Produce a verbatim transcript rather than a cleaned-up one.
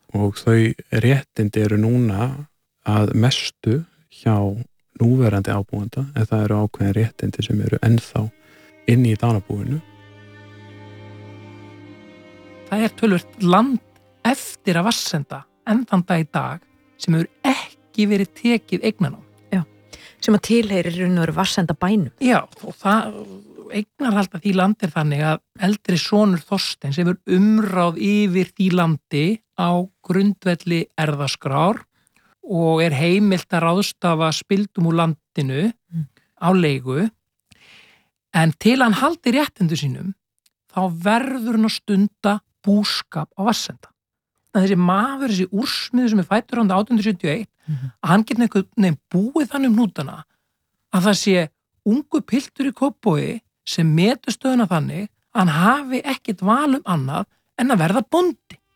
og þau réttindi eru núna að mestu hjá núverandi ábúanda en það eru ákveðin réttindi sem eru ennþá inni í dánarbúinu. Það er tölvört land eftir að Vatnsenda enn þann dag í dag sem hefur ekki verið tekið eignarnám. Já, sem að tilheyrir raun og veru Vatnsenda bænum. Já, og það eignarhald að því landi er þannig að eldri sonur Þorsteins hefur umráð yfir því landi á grundvelli erfðaskrár og er heimilt að ráðstafa spildum úr landinu mm. á leigu, en til hann haldi réttindu sínum þá verður hann að stunda búskap á Vatnsenda. Þessi maður, þessi úrsmiður sem er fæddur árið átján hundruð sjötíu og eitt, mm-hmm. að hann getur einhvern veginn búið þannig um hnútana að það sé ungu piltur í Kópavogi sem metur stöðuna þannig að hann hafi ekkert val um annað en að verða bóndi.